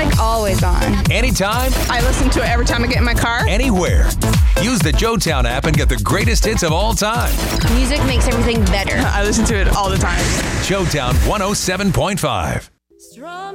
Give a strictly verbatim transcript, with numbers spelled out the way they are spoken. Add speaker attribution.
Speaker 1: Music always on.
Speaker 2: Anytime.
Speaker 1: I listen to it every time I get in my car.
Speaker 2: Anywhere. Use the JoeTown app and get the greatest hits of all time.
Speaker 3: Music makes everything better.
Speaker 1: I listen to it all the time.
Speaker 2: JoeTown one oh seven point five.